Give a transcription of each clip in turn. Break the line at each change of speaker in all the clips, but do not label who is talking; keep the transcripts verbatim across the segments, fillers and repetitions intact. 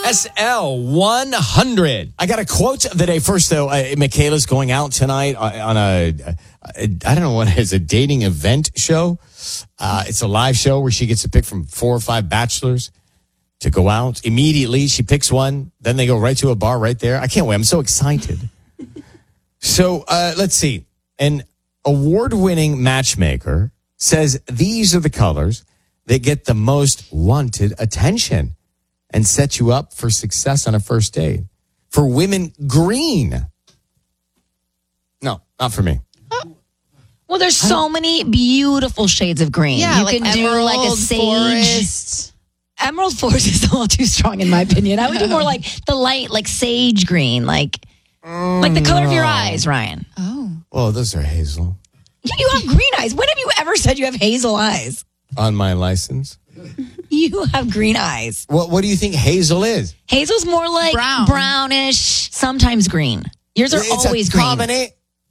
S L one hundred. I got a quote of the day. First, though, uh, Michaela's going out tonight on a, a, a, I don't know what it is, a dating event show. Uh, it's a live show where she gets to pick from four or five bachelors to go out. Immediately, she picks one. Then they go right to a bar right there. I can't wait. I'm so excited. So uh, let's see. An award-winning matchmaker says these are the colors that get the most wanted attention and set you up for success on a first date. For women, green. No, not for me.
Well, there's so many beautiful shades of green.
Yeah,
you
like
can do
emerald,
like a sage.
forest.
Emerald forest is a little too strong in my opinion. I would do more like the light, like sage green, like mm, like the color of your eyes, Ryan.
Oh.
Well, those are hazel.
You have green eyes. When have you ever said you have hazel eyes?
On my license.
You have green eyes.
What What do you think hazel is?
Hazel's more like
Brown.
brownish, sometimes green. Yours are
It's
always
a
green.
combina-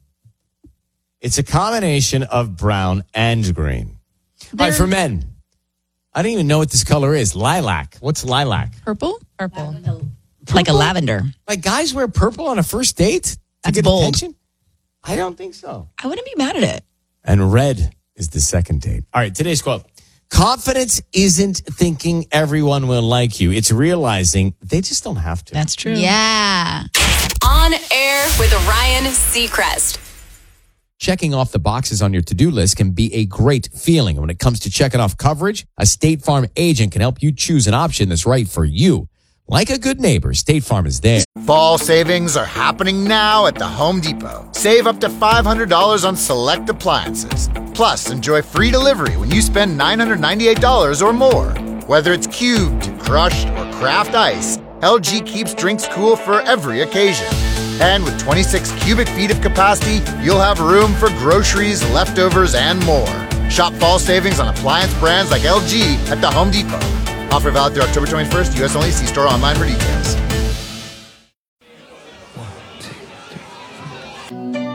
It's a combination of brown and green. All right, for men, I don't even know what this color is. Lilac. What's lilac?
Purple? Purple.
Like a lavender.
Like guys wear purple on a first date to
That's
get
bold.
attention? I don't think so.
I wouldn't be mad at it.
And red is the second date. All right, today's quote. Confidence isn't thinking everyone will like you. It's realizing they just don't have to.
That's true.
Yeah.
On air with Ryan Seacrest.
Checking off the boxes on your to-do list can be a great feeling. When it comes to checking off coverage, a State Farm agent can help you choose an option that's right for you. Like a good neighbor, State Farm is there.
Fall savings are happening now at the Home Depot. Save up to five hundred dollars on select appliances. Plus, enjoy free delivery when you spend nine hundred ninety-eight dollars or more. Whether it's cubed, crushed, or craft ice, L G keeps drinks cool for every occasion. And with twenty-six cubic feet of capacity, you'll have room for groceries, leftovers, and more. Shop fall savings on appliance brands like L G at the Home Depot. Offer valid through October twenty-first, U S only. See store online for details.